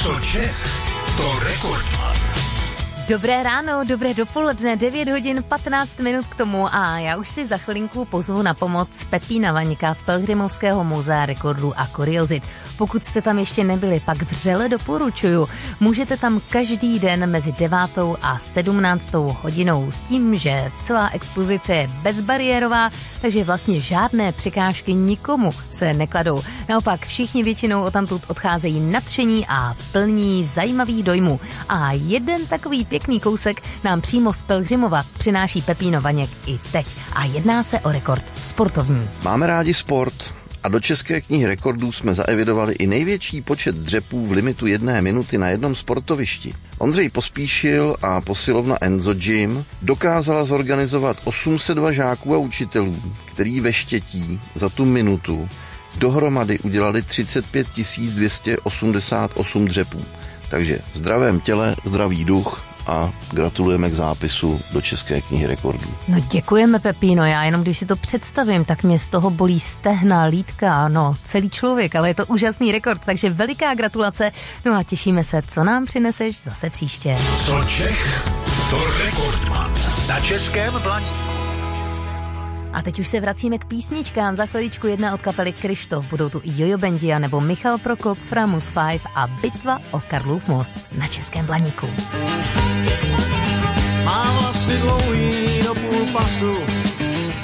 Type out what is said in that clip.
Co Čech, to Rekordman. Dobré ráno, dobré dopoledne, 9 hodin 15 minut k tomu a já už si za chvilinku pozvu na pomoc Pepína Vaňka z Pelhřimovského muzea rekordů a kuriozit. Pokud jste tam ještě nebyli, pak vřele doporučuju. Můžete tam každý den mezi 9. a 17. hodinou s tím, že celá expozice je bezbariérová, takže vlastně žádné překážky nikomu se nekladou. Naopak všichni většinou odtamtud odcházejí nadšení a plní zajímavých dojmů. A jeden takový pěkný kousek nám přímo z Pelhřimova přináší Pepíno Vaněk i teď. A jedná se o rekord sportovní. Máme rádi sport a do České knihy rekordů jsme zaevidovali i největší počet dřepů v limitu 1 minuty na jednom sportovišti. Ondřej Pospíšil a posilovna Enzo Gym dokázala zorganizovat 802 žáků a učitelů, který ve Štětí za tu minutu dohromady udělali 35 288 dřepů. Takže v zdravém těle, zdravý duch a gratulujeme k zápisu do České knihy rekordů. No děkujeme, Pepíno, já jenom když si to představím, tak mě z toho bolí stehna, lítka, no celý člověk, ale je to úžasný rekord, takže veliká gratulace, no a těšíme se, co nám přineseš zase příště. Co Čech, to Rekordman. Na Českém Blaníku. A teď už se vracíme k písničkám, za chviličku jedna od kapely Kryštof, budou tu i Jojo Bendia nebo Michal Prokop, Framus 5 a bitva o Karlův most na Českém Blaníku. Mám vlasy dlouhý do půl pasu,